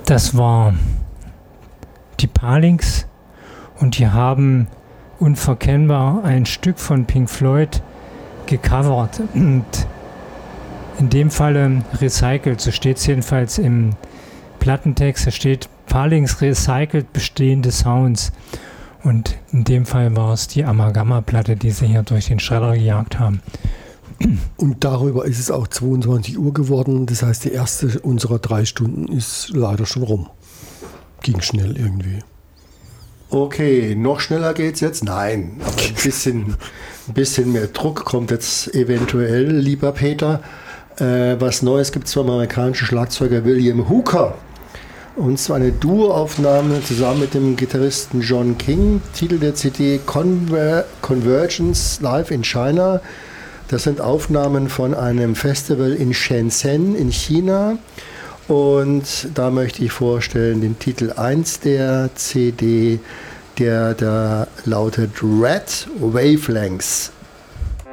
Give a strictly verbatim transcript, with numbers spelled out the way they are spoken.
das war die Palings und die haben unverkennbar ein Stück von Pink Floyd gecovert und in dem Falle recycelt, so steht es jedenfalls im Plattentext, da steht Palings recycelt bestehende Sounds und in dem Fall war es die Amalgama-Platte, die sie hier durch den Schredder gejagt haben. Und darüber ist es auch zweiundzwanzig Uhr geworden, das heißt die erste unserer drei Stunden ist leider schon rum. Ging schnell irgendwie. Okay, noch schneller geht's jetzt? Nein, aber ein bisschen, ein bisschen mehr Druck kommt jetzt eventuell, lieber Peter. Äh, was Neues gibt es vom amerikanischen Schlagzeuger William Hooker. Und zwar eine Duo-Aufnahme zusammen mit dem Gitarristen John King. Titel der C D Conver- Convergence Live in China. Das sind Aufnahmen von einem Festival in Shenzhen in China. Und da möchte ich vorstellen den Titel eins der C D, der da lautet Red Wavelengths.